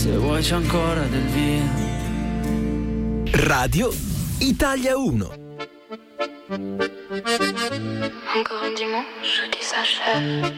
Se vuoi c'è ancora del vino. Radio Italia 1. Encore un dimanche qui s'achève.